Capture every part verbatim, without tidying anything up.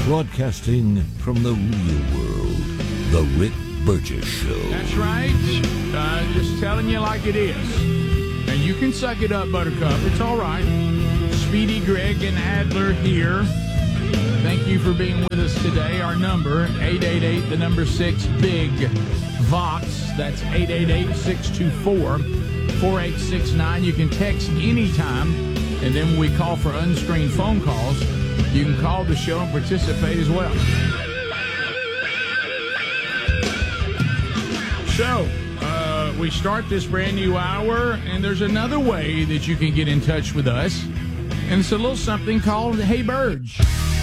Broadcasting from the real world, The Rick Burgess Show. That's right. Uh, just telling you like it is. And you can suck it up, Buttercup. It's all right. Speedy, Greg, and Adler here. Thank you for being with us today. Our number, eight eight eight, the number six, BIG VOX. That's eight eight eight, six two four, four eight six nine. You can text anytime, and then when we call for unscreened phone calls, you can call the show and participate as well. So, uh, we start this brand new hour, and there's another way that you can get in touch with us, and it's a little something called Hey Burge.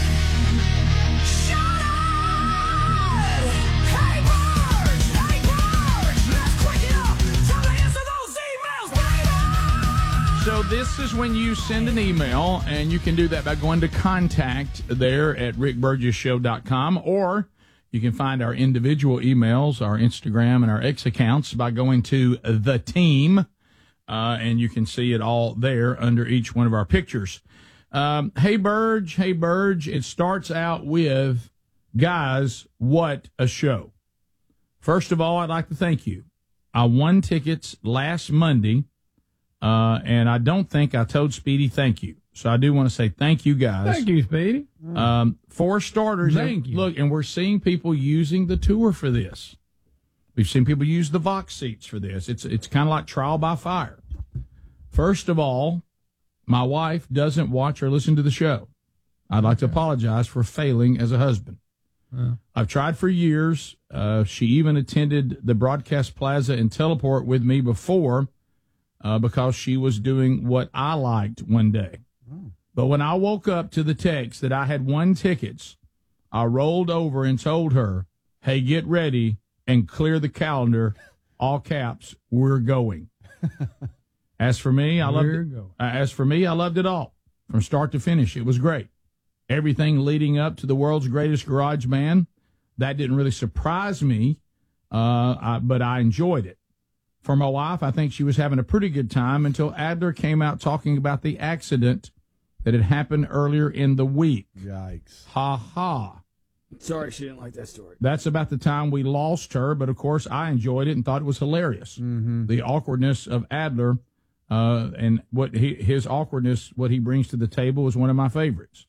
So this is when you send an email, and you can do that by going to contact there at rick burgess show dot com, or you can find our individual emails, our Instagram and our X accounts by going to The Team, uh, and you can see it all there under each one of our pictures. Um, hey, Burge, hey, Burge, it starts out with, guys, what a show. First of all, I'd like to thank you. I won tickets last Monday. Uh, and I don't think I told Speedy thank you. So I do want to say thank you, guys. Thank you, Speedy. Um, for starters, Thank you. Look, and we're seeing people using the tour for this. We've seen people use the Vox seats for this. It's it's kind of like trial by fire. First of all, my wife doesn't watch or listen to the show. I'd like to apologize for failing as a husband. Uh. I've tried for years. Uh, she even attended the Broadcast Plaza and Teleport with me before. Uh, because she was doing what I liked one day. Oh. But when I woke up to the text that I had won tickets, I rolled over and told her, hey, get ready and clear the calendar, all caps, we're going. As for me, I loved We're it. going. Uh, as for me, I loved it all from start to finish. It was great. Everything leading up to the world's greatest garage band, that didn't really surprise me, uh, I, but I enjoyed it. For my wife, I think she was having a pretty good time until Adler came out talking about the accident that had happened earlier in the week. Yikes. Ha ha. Sorry, she didn't like that story. That's about the time we lost her, but of course I enjoyed it and thought it was hilarious. Mm-hmm. The awkwardness of Adler uh, and what he, his awkwardness, what he brings to the table is one of my favorites.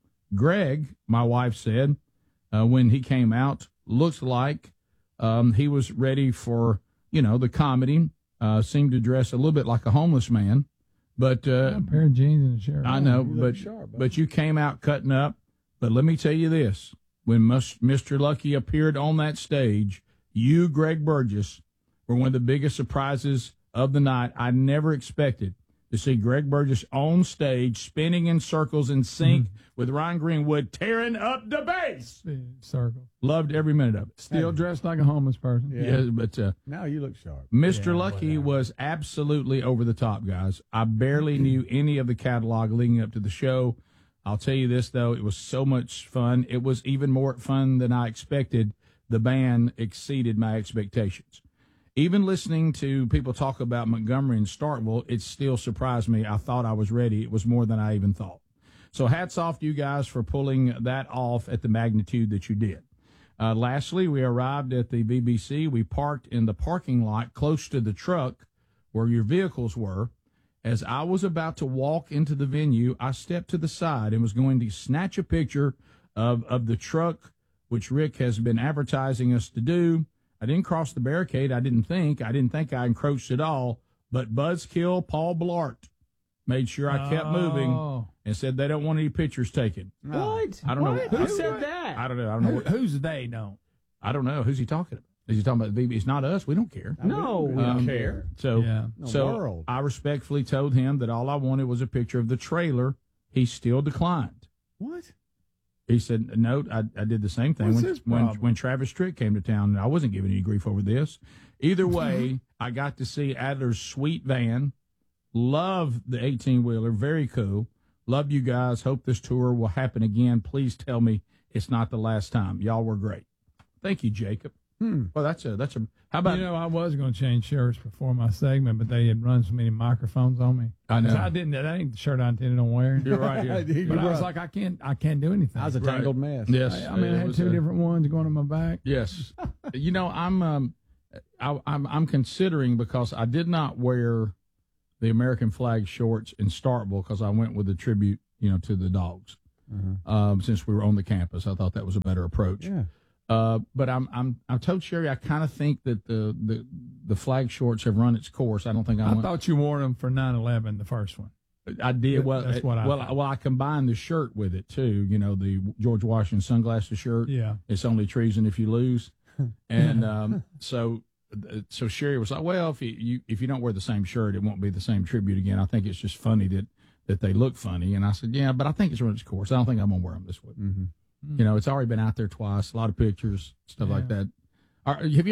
Greg, my wife said, uh, when he came out, looks like um, he was ready for... You know, the comedy uh, seemed to dress a little bit like a homeless man, but uh, A pair of jeans and a shirt. I know, you but look sharp, buddy. but you came out cutting up. But let me tell you this: when Mus- Mister Lucky appeared on that stage, you, Greg Burgess, were one of the biggest surprises of the night. I never expected to see Greg Burgess on stage, spinning in circles in sync Mm-hmm. with Ryan Greenwood, tearing up the bass. Circle. Loved every minute of it. Still dressed like a homeless person. Yeah. Yeah, but. Uh, Now you look sharp. Mister Yeah, Lucky whatever. was absolutely over the top, guys. I barely knew any of the catalog leading up to the show. I'll tell you this, though, it was so much fun. It was even more fun than I expected. The band exceeded my expectations. Even listening to people talk about Montgomery and Starkville, it still surprised me. I thought I was ready. It was more than I even thought. So hats off to you guys for pulling that off at the magnitude that you did. Uh, lastly, we arrived at the B B C. We parked in the parking lot close to the truck where your vehicles were. As I was about to walk into the venue, I stepped to the side and was going to snatch a picture of, of the truck, which Rick has been advertising us to do. I didn't cross the barricade. I didn't think. I didn't think I encroached at all. But Buzzkill Paul Blart made sure I kept moving Oh. and said they don't want any pictures taken. What? I don't know. What? Who I- said that? I don't know. I don't know. Who, What, who's they? Don't. I don't know. Who's he talking about? Is he talking about the V B? It's not us. We don't care. No, we Um, don't care. So, Yeah. No so world. I respectfully told him that all I wanted was a picture of the trailer. He still declined. What? He said, no, I, I did the same thing What's when, his when, problem? when Travis Tritt came to town. And I wasn't giving any grief over this. Either way, I got to see Adler's sweet van. Love the eighteen-wheeler. Very cool. Love you guys. Hope this tour will happen again. Please tell me it's not the last time. Y'all were great. Thank you, Jacob. Well, that's a that's a. How about You know, I was going to change shirts before my segment, but they had run so many microphones on me. I know. So I didn't. That ain't the shirt I intended on wearing. You're right. Yeah. But I was like, I can't. I can't do anything. That was a Right. tangled mess. Yes. I, I mean, I it had was two a- different ones going on my back. Yes. You know, I'm um, I, I'm I'm considering because I did not wear the American flag shorts in Starkville because I went with the tribute, you know, to the dogs. Uh-huh. Um, since we were on the campus, I thought that was a better approach. Yeah. Uh, but I'm I'm I told Sherry I kind of think that the, the the flag shorts have run its course. I don't think I, I went, thought you wore them for nine eleven, the first one. I did well. That's what I well. thought. Well, I combined the shirt with it too. You know, the George Washington sunglasses shirt. Yeah. It's only treason if you lose, and um, so so Sherry was like, well, if you, you if you don't wear the same shirt, it won't be the same tribute again. I think it's just funny that that they look funny. And I said, yeah, but I think it's run its course. I don't think I'm gonna wear them this week. Mm-hmm. You know, it's already been out there twice. A lot of pictures, stuff Yeah. like that. Are, have you